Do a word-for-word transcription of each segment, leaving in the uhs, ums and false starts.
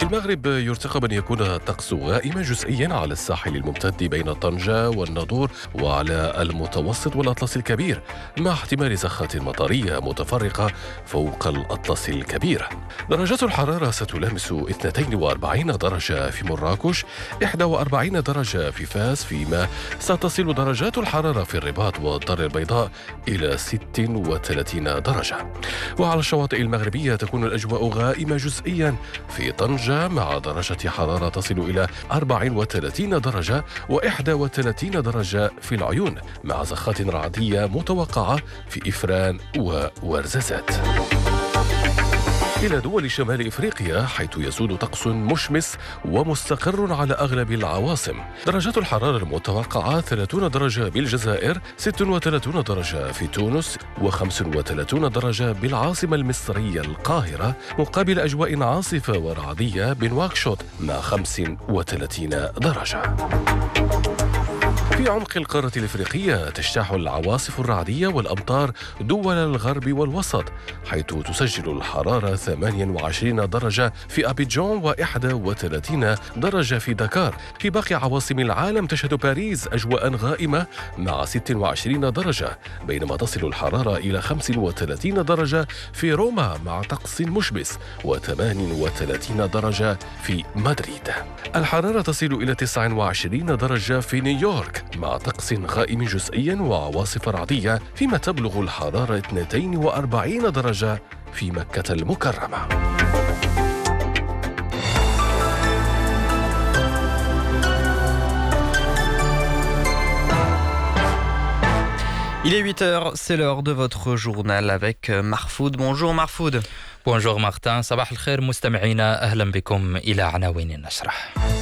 في المغرب يرتقب أن يكون الطقس غائما جزئيا على الساحل الممتد بين طنجة والناظور وعلى المتوسط والأطلس الكبير، مع احتمال زخات مطرية متفرقة فوق الأطلس الكبير. درجات الحرارة ستلامس اثنتين وأربعين درجة في مراكش، إحدى وأربعين درجة في فاس، فيما ستصل درجات الحرارة في الرباط والدار البيضاء إلى ست وثلاثين درجة. وعلى الشواطئ المغربية تكون الأجواء غائمة جزئيا في طنجة مع درجة حرارة تصل إلى أربع وثلاثين درجة وإحدى وثلاثين درجة في العيون، مع زخات رعدية متوقعة في إفران وورزازات. إلى دول شمال إفريقيا، حيث يسود طقس مشمس ومستقر على أغلب العواصم. درجات الحرارة المتوقعة ثلاثين درجة بالجزائر، ستة وثلاثين درجة في تونس، وخمسة وثلاثين درجة بالعاصمة المصرية القاهرة، مقابل أجواء عاصفة ورعدية بنواكشوط مع خمسة وثلاثين درجة. في عمق القارة الإفريقية تجتاح العواصف الرعدية والأمطار دول الغرب والوسط، حيث تسجل الحرارة ثمانية وعشرين درجة في أبيجان وإحدى وثلاثين درجة في دكار. في باقي عواصم العالم تشهد باريس أجواء غائمة مع ستة وعشرين درجة، بينما تصل الحرارة إلى خمسة وثلاثين درجة في روما مع طقس مشمس، وثمانية وثلاثين درجة في مدريد. الحرارة تصل إلى تسعة وعشرين درجة في نيويورك مع طقس غائم جزئيا وعواصف رعدية، فيما تبلغ الحرارة اثنتين وأربعين درجة في مكة المكرمة. Il est huit heures, c'est l'heure de votre journal avec Mahfoud. Bonjour Mahfoud. Bonjour Martin, صباح الخير مستمعينا، أهلا بكم إلى عناوين النشرة.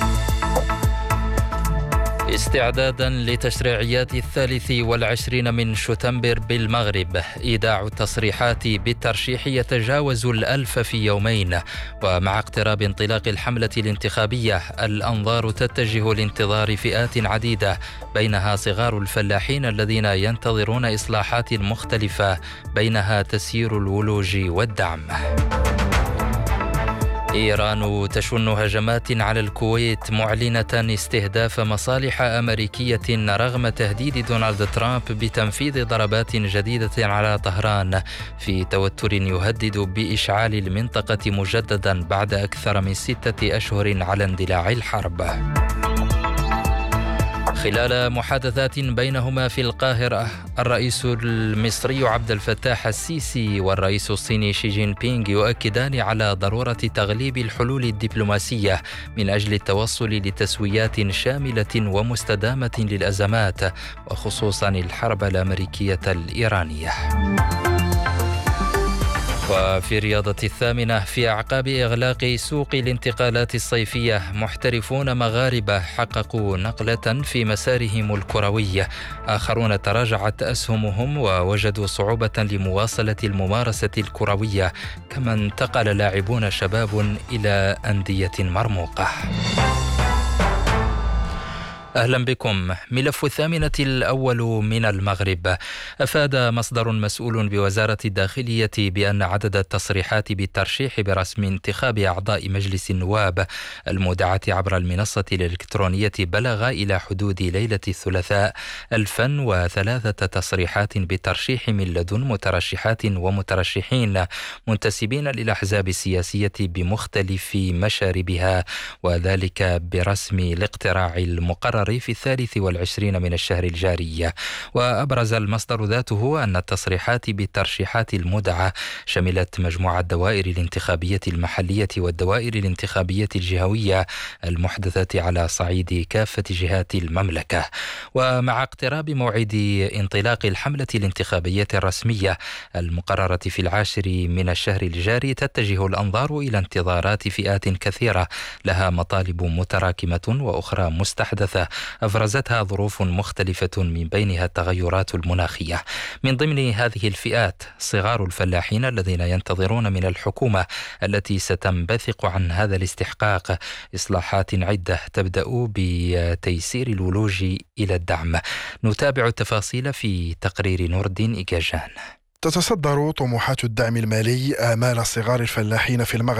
استعدادا لتشريعيات الثالث والعشرين من شتنبر بالمغرب، إيداع التصريحات بالترشيح يتجاوز الألف في يومين. ومع اقتراب انطلاق الحملة الانتخابية، الأنظار تتجه لانتظار فئات عديدة، بينها صغار الفلاحين الذين ينتظرون إصلاحات مختلفة، بينها تسيير الولوج والدعم. إيران تشن هجمات على الكويت معلنة استهداف مصالح أمريكية رغم تهديد دونالد ترامب بتنفيذ ضربات جديدة على طهران، في توتر يهدد بإشعال المنطقة مجددا بعد أكثر من ستة أشهر على اندلاع الحرب. خلال محادثات بينهما في القاهرة، الرئيس المصري عبد الفتاح السيسي والرئيس الصيني شي جين بينغ يؤكدان على ضرورة تغليب الحلول الدبلوماسية من أجل التوصل لتسويات شاملة ومستدامة للأزمات، وخصوصا الحرب الأمريكية الإيرانية. وفي رياضة الثامنة، في أعقاب إغلاق سوق الانتقالات الصيفية، محترفون مغاربة حققوا نقلة في مسارهم الكروي، آخرون تراجعت أسهمهم ووجدوا صعوبة لمواصلة الممارسة الكروية، كما انتقل لاعبون شباب إلى أندية مرموقة. أهلا بكم. ملف الثامنة الأول من المغرب. أفاد مصدر مسؤول بوزارة الداخلية بأن عدد التصريحات بالترشيح برسم انتخاب أعضاء مجلس النواب المودعة عبر المنصة الإلكترونية بلغ إلى حدود ليلة الثلاثاء ألفا وثلاثة تصريحات بالترشيح من لدن مترشحات ومترشحين منتسبين للأحزاب السياسية بمختلف مشاربها، وذلك برسم الاقتراع المقرر في الثالث والعشرين من الشهر الجاري. وأبرز المصدر ذاته أن التصريحات بالترشيحات المودعة شملت مجموعة الدوائر الانتخابية المحلية والدوائر الانتخابية الجهوية المحدثة على صعيد كافة جهات المملكة. ومع اقتراب موعد انطلاق الحملة الانتخابية الرسمية المقررة في العاشر من الشهر الجاري، تتجه الأنظار إلى انتظارات فئات كثيرة لها مطالب متراكمة وأخرى مستحدثة أفرزتها ظروف مختلفة، من بينها التغيرات المناخية. من ضمن هذه الفئات صغار الفلاحين الذين ينتظرون من الحكومة التي ستنبثق عن هذا الاستحقاق إصلاحات عدة تبدأ بتيسير الولوج إلى الدعم. نتابع التفاصيل في تقرير نور الدين إيجاجان. تتصدر طموحات الدعم المالي آمال صغار الفلاحين في المغرب